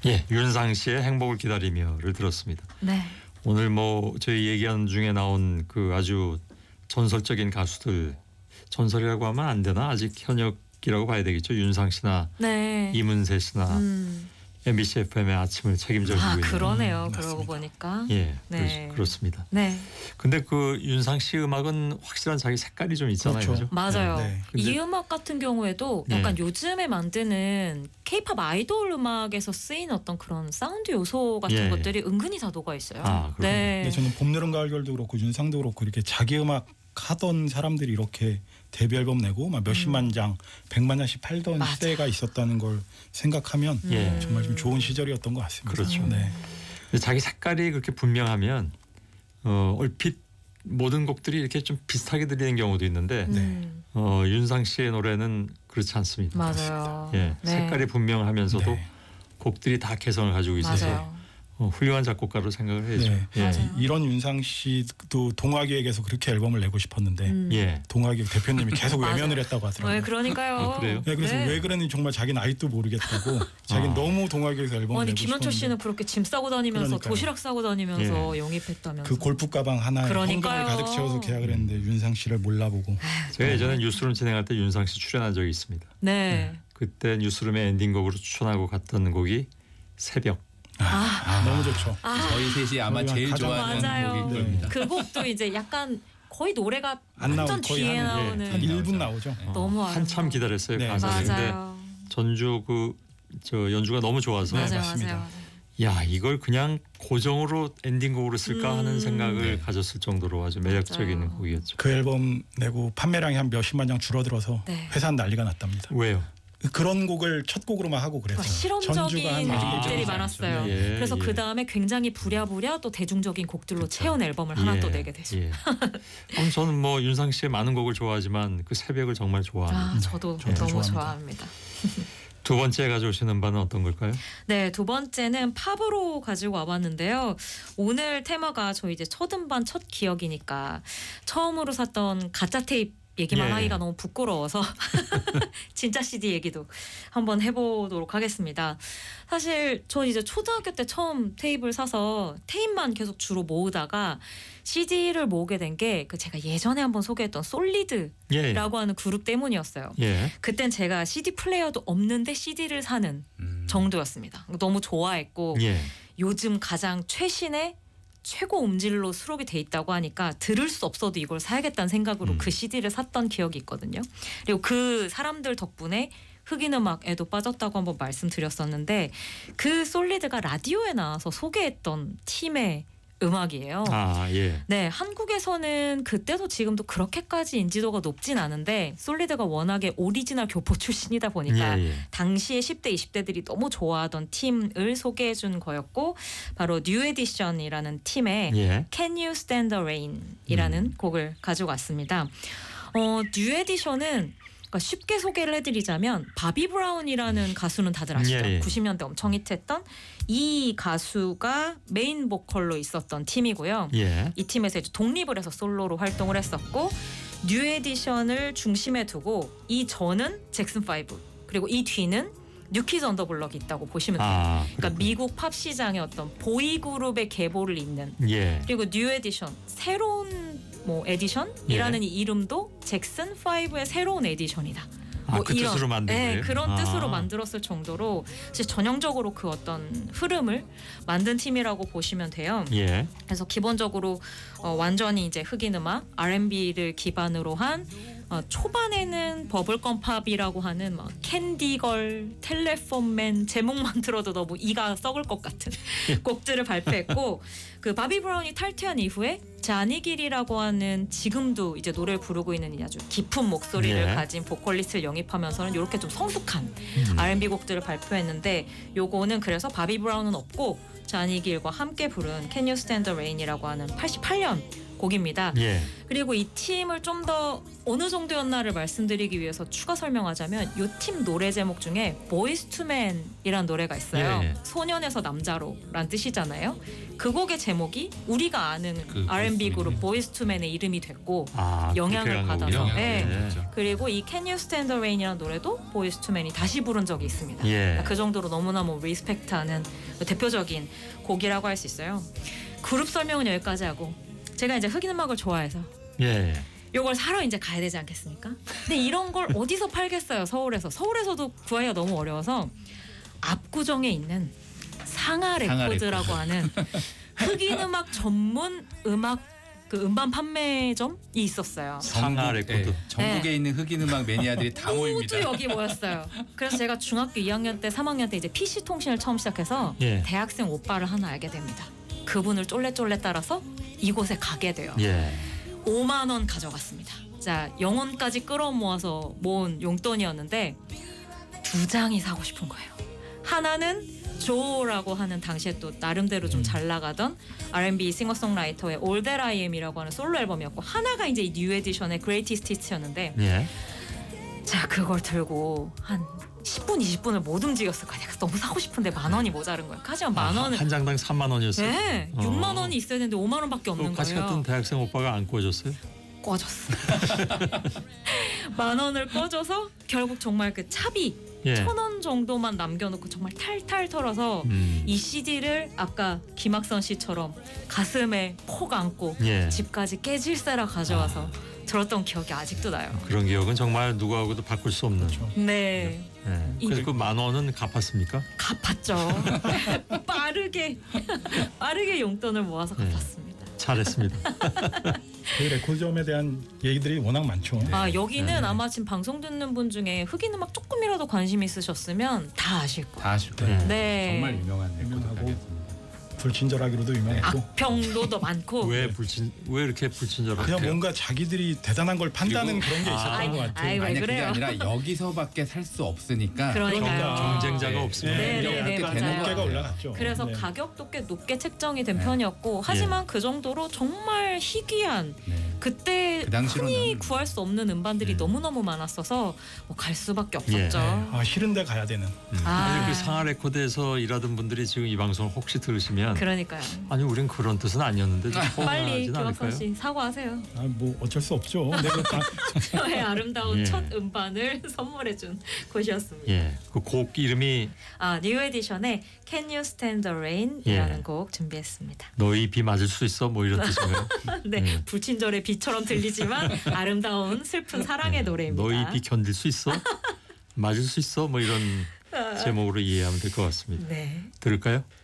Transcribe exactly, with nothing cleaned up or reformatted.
예, 윤상 씨의 행복을 기다리며를 들었습니다. 네. 오늘 뭐 저희 얘기하는 중에 나온 그 아주 전설적인 가수들, 전설이라고 하면 안 되나? 아직 현역이라고 봐야 되겠죠. 윤상 씨나 네. 이문세 씨나 음. 엠비씨 에프엠의 아침을 책임져 주고 아, 있는. 그러네요. 음, 그러고 보니까. 예, 네. 그렇, 그렇습니다. 네. 근데 그 윤상 씨 음악은 확실한 자기 색깔이 좀 있잖아요. 그렇죠. 그죠? 맞아요. 네. 근데- 이 음악 같은 경우에도 네. 약간 요즘에 만드는 케이팝 아이돌 음악에서 쓰인 어떤 그런 사운드 요소 같은 예, 예. 것들이 은근히 다 녹아 있어요. 아, 그렇군요. 네. 근데 저는 봄, 여름, 가을, 겨울도 그렇고 윤상도 그렇고 이렇게 자기 음악 하던 사람들이 이렇게 데뷔 앨범 내고 막 몇십만 장, 백만 장씩 팔던 음. 맞아. 시대가 있었다는 걸 생각하면 예. 정말 좀 좋은 시절이었던 것 같습니다. 그렇죠. 네. 근데 자기 색깔이 그렇게 분명하면 어, 얼핏 모든 곡들이 이렇게 좀 비슷하게 들리는 경우도 있는데 음. 어, 윤상 씨의 노래는 그렇지 않습니다. 맞아요. 예, 네. 색깔이 분명하면서도 네. 곡들이 다 개성을 가지고 있어서 맞아요. 어, 훌륭한 작곡가로 생각을 해야죠. 네. 예. 맞아요. 이런 윤상 씨도 동화기획에서 그렇게 앨범을 내고 싶었는데 음. 예. 동화기획 대표님이 계속 맞아요. 외면을 했다고 하더라고요. 네, 그러니까요. 아, 그래요? 네, 그래서 네. 왜 그랬는지 정말 자기는 아직도 모르겠다고. 자기는 아. 너무 동화기획에서 앨범을 아니 내고 김현철 싶었는데 씨는 그렇게 짐 싸고 다니면서 그러니까요. 도시락 싸고 다니면서 영입했다면서. 그 골프 가방 하나에 그러니까요. 현금을 가득 채워서 계약을 했는데 윤상 씨를 몰라보고. 제가 예전에 뉴스룸 진행할 때 윤상 씨 출연한 적이 있습니다. 네. 그때 뉴스룸의 엔딩곡으로 추천하고 갔던 곡이 새벽. 아, 너무 좋죠. 아, 저희 셋이 아마 저희가 제일 가장 좋아하는 맞아요. 곡일 네. 겁니다. 그 곡도 이제 약간 거의 노래가 안 나오 완전 거의 뒤에 한, 나오는. 예, 한 네. 일 분 나오죠. 네. 너무 한참 아름다워. 기다렸어요. 네, 가사를. 근데 맞아요. 전주 그 저 연주가 너무 좋아서 맞아요, 맞습니다. 맞아요. 야 이걸 그냥 고정으로 엔딩곡으로 쓸까 음. 하는 생각을 네. 가졌을 정도로 아주 매력적인 맞아요. 곡이었죠. 그 앨범 내고 판매량이 한 몇십만 장 줄어들어서 네. 회사는 난리가 났답니다. 왜요? 그런 곡을 첫 곡으로만 하고 그래서 막 실험적인 한 아, 곡들이 아, 많았어요. 예, 그래서 예. 그 다음에 굉장히 부랴부랴 또 대중적인 곡들로 그쵸. 채운 앨범을 하나 예, 또 내게 되죠. 예. 그럼 저는 뭐 윤상 씨의 많은 곡을 좋아하지만 그 새벽을 정말 좋아합니다. 아, 저도 저도 너무 좋아합니다. 좋아합니다. 두 번째 가져오신 음반은 어떤 걸까요? 네, 두 번째는 팝으로 가지고 와봤는데요. 오늘 테마가 저희 이제 첫 음반 첫 기억이니까 처음으로 샀던 가짜 테이프 얘기만 예. 하기가 너무 부끄러워서 진짜 씨디 얘기도 한번 해보도록 하겠습니다. 사실 전 이제 초등학교 때 처음 테이프를 사서 테이프만 계속 주로 모으다가 씨디를 모으게 된 게 그 제가 예전에 한번 소개했던 솔리드라고 예. 하는 그룹 때문이었어요. 예. 그땐 제가 씨디 플레이어도 없는데 씨디를 사는 음. 정도였습니다. 너무 좋아했고 예. 요즘 가장 최신의 최고 음질로 수록이 돼 있다고 하니까 들을 수 없어도 이걸 사야겠다는 생각으로 음. 그 씨디를 샀던 기억이 있거든요. 그리고 그 사람들 덕분에 흑인 음악에도 빠졌다고 한번 말씀드렸었는데 그 솔리드가 라디오에 나와서 소개했던 팀의 음악이에요. 아 예. 네, 한국에서는 그때도 지금도 그렇게까지 인지도가 높진 않은데 솔리드가 워낙에 오리지널 교포 출신이다 보니까 예, 예. 당시에 십 대, 이십 대들이 너무 좋아하던 팀을 소개해준 거였고 바로 뉴 에디션이라는 팀의 예. Can You Stand the Rain이라는 음. 곡을 가지고 왔습니다. 어, 뉴 에디션은 그러니까 쉽게 소개를 해드리자면 바비 브라운이라는 가수는 다들 아시죠? 예, 예. 구십 년대 엄청 히트했던 이 가수가 메인 보컬로 있었던 팀이고요. 예. 이 팀에서 이제 독립을 해서 솔로로 활동을 했었고 뉴 에디션을 중심에 두고 이 전은 잭슨 파이브 그리고 이 뒤는 뉴키즈 언더 블럭이 있다고 보시면 돼요. 아. 그러니까 그렇군요. 미국 팝 시장의 어떤 보이 그룹의 계보를 잇는 예. 그리고 뉴 에디션 새로운 뭐 에디션이라는 예. 이 이름도 잭슨 파이브의 새로운 에디션이다. 아, 그 뜻으로 만든 네, 거예요? 그런 아. 뜻으로 만들었을 정도로 사실 전형적으로 그 어떤 흐름을 만든 팀이라고 보시면 돼요. 예. 그래서 기본적으로 어, 완전히 이제 흑인 음악 알앤비를 기반으로 한 어, 초반에는 버블검 팝이라고 하는 막 캔디걸, 텔레폰맨 제목만 들어도 너무 이가 썩을 것 같은 곡들을 발표했고 그 바비 브라운이 탈퇴한 이후에 자니 길이라고 하는 지금도 이제 노래를 부르고 있는 이 아주 깊은 목소리를 예. 가진 보컬리스트를 영입하면서는 이렇게 좀 성숙한 음. 알앤비 곡들을 발표했는데 요거는 그래서 바비 브라운은 없고 자니 길과 함께 부른 Can You Stand the Rain이라고 하는 팔십팔 년 곡입니다. 예. 그리고 이 팀을 좀 더 어느 정도였나를 말씀드리기 위해서 추가 설명하자면 이 팀 노래 제목 중에 Boys to Men이란 노래가 있어요. 예. 소년에서 남자로란 뜻이잖아요. 그 곡의 제목이 우리가 아는 그 알앤비 보이스 투 그룹 맨의. Boys to Men의 이름이 됐고 아, 영향을 그렇게 간 받아서. 거군요. 네. 그렇죠. 그리고 이 Can You Stand the Rain이라는 노래도 Boys to Men이 다시 부른 적이 있습니다. 예. 그 정도로 너무너무 리스펙트하는 대표적인 곡이라고 할 수 있어요. 그룹 설명은 여기까지 하고 제가 이제 흑인 음악을 좋아해서 예. 요걸 사러 이제 가야 되지 않겠습니까? 근데 이런 걸 어디서 팔겠어요? 서울에서. 서울에서도 구하기가 너무 어려워서 압구정에 있는 상하 상하 레코드라고 하는 흑인 음악 전문 음악 그 음반 판매점이 있었어요. 상하 전국, 레코드. 예, 전국에 네. 있는 흑인 음악 매니아들이 다 모입니다. 모두 여기 모였어요. 그래서 제가 중학교 이 학년 때, 삼 학년 때 이제 피씨 통신을 처음 시작해서 예. 대학생 오빠를 하나 알게 됩니다. 그분을 쫄래쫄래 따라서 이곳에 가게 돼요. 예. 오만 원 가져갔습니다. 자, 영혼까지 끌어모아서 모은 용돈이었는데 두 장이 사고 싶은 거예요. 하나는 조라고 하는 당시에 또 나름대로 좀 잘 나가던 알앤비 싱어송라이터의 All That I Am이라고 하는 솔로 앨범이었고 하나가 이제 이 뉴 에디션의 Greatest Hits였는데 예. 자 그걸 들고 한 십 분 이십 분을 못 움직였을 거야. 내가 너무 사고 싶은데 만 원이 모자른 거야. 하지만 만 원은 한 장당 삼만 원이었어요. 네, 어. 육만 원이 있어야 되는데 오만 원밖에 없는 그 같이 거예요. 갔던 대학생 오빠가 안 꽂았어요? 꺼졌어. 만 원을 꺼줘서 결국 정말 그 차비 예. 천 원 정도만 남겨놓고 정말 탈탈 털어서 음. 이 씨디를 아까 김학선 씨처럼 가슴에 폭 안고 예. 집까지 깨질세라 가져와서 들었던 기억이 아직도 나요. 그런 기억은 정말 누구하고도 바꿀 수 없는. 그렇죠. 네, 예. 이- 그래서 그 만 원은 갚았습니까? 갚았죠. 빠르게 빠르게 용돈을 모아서 네. 갚았습니다. 잘했습니다. 그 레코드점에 대한 얘기들이 워낙 많죠. 아 여기는 네. 아마 지금 방송 듣는 분 중에 흑인 음악 조금이라도 관심 있으셨으면 다 아실 거예요. 다 아실 거예요. 네. 네. 정말 유명한 유명하고. 레코드가겠습니다. 불친절하기로도 유명했고 악평도도 많고. 왜 불친 왜 이렇게 불친절하게? 그냥 뭔가 자기들이 대단한 걸 판다는 그리고- 그런 게 아. 있었던 아이, 것 같아요. 아이, 왜 아니 그게 그래요? 아니라 여기서밖에 살 수 없으니까 그러니까요. 경- 경쟁자가 네. 없으면 네, 네, 이렇게 네, 되는 맞아요. 어깨가 거예요. 올라갔죠. 그래서 네. 가격도 꽤 높게 책정이 된 네. 편이었고 하지만 그 정도로 정말 희귀한 네. 그때 그 당시로는- 흔히 구할 수 없는 음반들이 네. 너무너무 많았어서 뭐 갈 수밖에 예. 없었죠. 아 싫은데 가야 되는. 음. 아. 아니 그 상하 레코드에서 일하던 분들이 지금 이 방송을 혹시 들으시면 그러니까요. 아니 우린 그런 뜻은 아니었는데 좀 빨리 서운하진 김학선 않을까요? 씨 사과하세요. 아 뭐 어쩔 수 없죠. 내가 다 저의 아름다운 예. 첫 음반을 선물해준 곳이었습니다. 예, 그 곡 이름이 아, 뉴 에디션의 Can You Stand the Rain이라는 예. 곡 준비했습니다. 너희 비 맞을 수 있어 뭐 이런 뜻인가요? 네, 예. 불친절의 비처럼 들리지만 아름다운 슬픈 사랑의 노래입니다. 너희 비 견딜 수 있어? 맞을 수 있어? 뭐 이런 제목으로 이해하면 될 것 같습니다. 네. 들을까요?